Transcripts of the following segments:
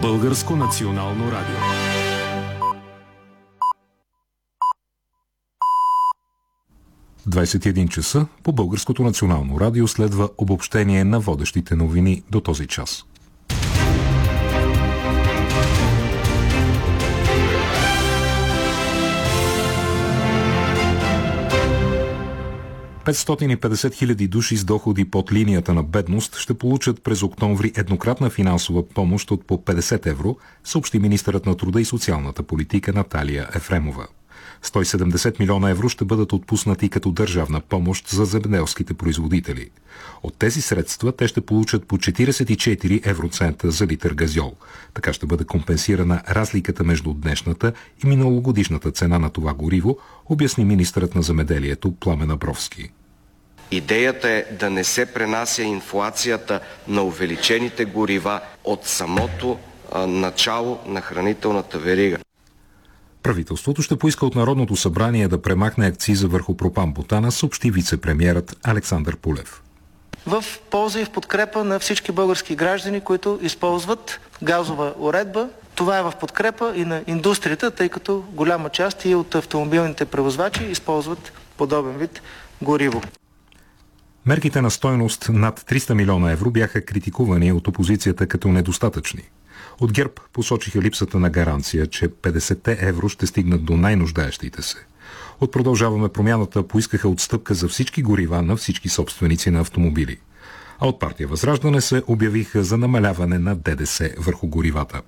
Българско национално радио. В 21 часа по Българското национално радио следва обобщение на водещите новини до този час. $550 хиляди души с доходи под линията на бедност ще получат през октомври еднократна финансова помощ от по 50 евро, съобщи министърът на труда и социалната политика Наталия Ефремова. 170 милиона евро ще бъдат отпуснати като държавна помощ за земеделските производители. От тези средства те ще получат по 44 евроцента за литър газьол. Така ще бъде компенсирана разликата между днешната и миналогодишната цена на това гориво, обясни министърът на земеделието Пламен Абровски. Идеята е да не се пренася инфлацията на увеличените горива от самото начало на хранителната верига. Правителството ще поиска от Народното събрание да премахне акциза върху пропан-бутана, съобщи вице-премиерът Александър Пулев. В полза и в подкрепа на всички български граждани, които използват газова уредба. Това е в подкрепа и на индустрията, тъй като голяма част и от автомобилните превозвачи използват подобен вид гориво. Мерките на стойност над 300 милиона евро бяха критикувани от опозицията като недостатъчни. От ГЕРБ посочиха липсата на гаранция, че 50 евро ще стигнат до най-нуждаещите се. От Продължаваме промяната поискаха отстъпка за всички горива на всички собственици на автомобили. А от партия Възраждане се обявиха за намаляване на ДДС върху горивата.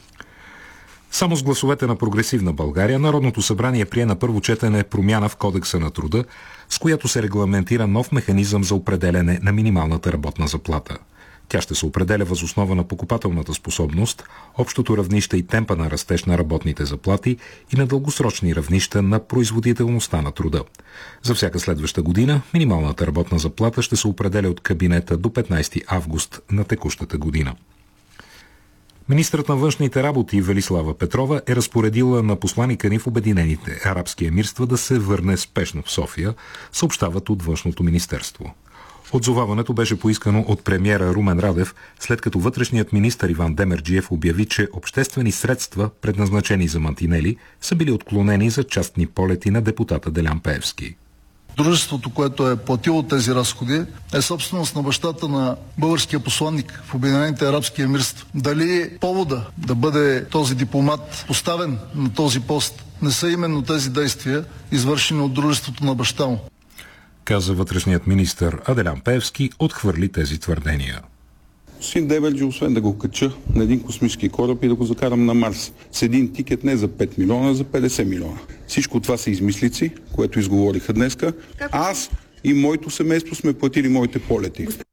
Само с гласовете на Прогресивна България Народното събрание прие на първо четене промяна в Кодекса на труда, с която се регламентира нов механизъм за определяне на минималната работна заплата. Тя ще се определя въз основа на покупателната способност, общото равнище и темпа на растеж на работните заплати и на дългосрочни равнища на производителността на труда. За всяка следваща година минималната работна заплата ще се определя от кабинета до 15 август на текущата година. Министърът на външните работи Велислава Петрова е разпоредила на посланика ни в Обединените арабски емирства да се върне спешно в София, съобщават от Външното министерство. Отзоваването беше поискано от премиера Румен Радев, след като вътрешният министър Иван Демерджиев обяви, че обществени средства, предназначени за мантинели, са били отклонени за частни полети на депутата Делян Пеевски. Дружеството, което е платило тези разходи, е собственост на бащата на българския посланник в Обединените арабски емирства. Дали повода да бъде този дипломат поставен на този пост не са именно тези действия, извършени от дружеството на баща му? Каза вътрешният министър, а Делян Пеевски отхвърли тези твърдения. Господин Демерджи, освен да го кача на един космически кораб и да го закарам на Марс с един тикет не за 5 милиона, а за 50 милиона. Всичко това са измислици, което изговориха днеска. Аз и моето семейство сме платили моите полети.